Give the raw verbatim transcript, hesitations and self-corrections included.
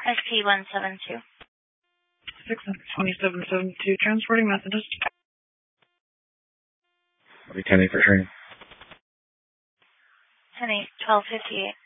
S P one seven two. six twenty-seven seventy-two, transporting Methodist. I'll be ten eight for training. ten eight, twelve fifty-eight.